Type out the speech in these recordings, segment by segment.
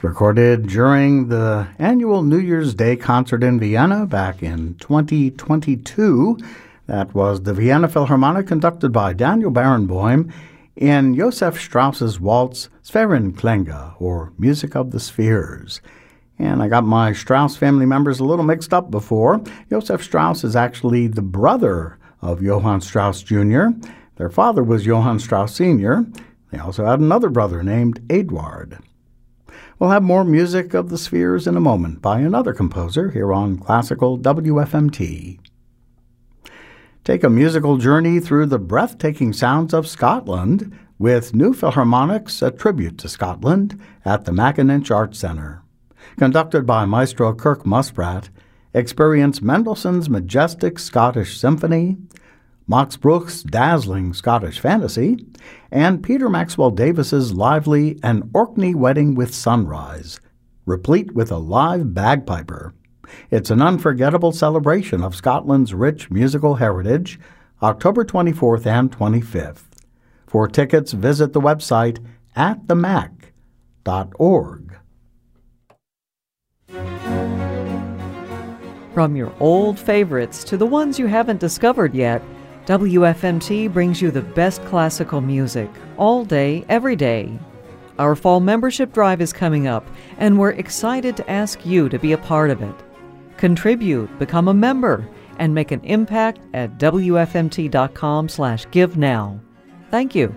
Recorded during the annual New Year's Day concert in Vienna back in 2022. That was the Vienna Philharmonic conducted by Daniel Barenboim in Josef Strauss's waltz Sphärenklänge, or Music of the Spheres. And I got my Strauss family members a little mixed up before. Josef Strauss is actually the brother of Johann Strauss Jr. Their father was Johann Strauss Sr. They also had another brother named Eduard. We'll have more Music of the Spheres in a moment by another composer here on Classical WFMT. Take a musical journey through the breathtaking sounds of Scotland with New Philharmonics, a tribute to Scotland, at the Macintyre Arts Centre. Conducted by Maestro Kirk Musprat, experience Mendelssohn's majestic Scottish symphony, Max Bruch's dazzling Scottish fantasy, and Peter Maxwell Davis's lively An Orkney Wedding with Sunrise, replete with a live bagpiper. It's an unforgettable celebration of Scotland's rich musical heritage, October 24th and 25th. For tickets, visit the website atthemac.org. From your old favorites to the ones you haven't discovered yet, WFMT brings you the best classical music, all day, every day. Our fall membership drive is coming up, and we're excited to ask you to be a part of it. Contribute, become a member, and make an impact at WFMT.com/give now. Thank you.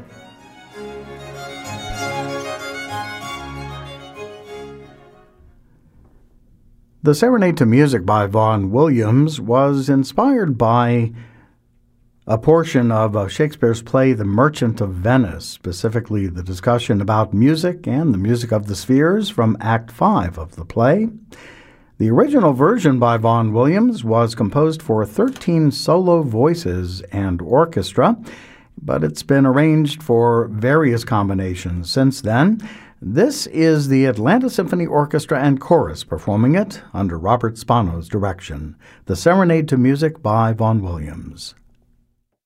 The Serenade to Music by Vaughan Williams was inspired by a portion of Shakespeare's play The Merchant of Venice, specifically the discussion about music and the music of the spheres from Act 5 of the play. The original version by Vaughan Williams was composed for 13 solo voices and orchestra, but it's been arranged for various combinations since then. This is the Atlanta Symphony Orchestra and Chorus performing it under Robert Spano's direction. The Serenade to Music by Vaughan Williams.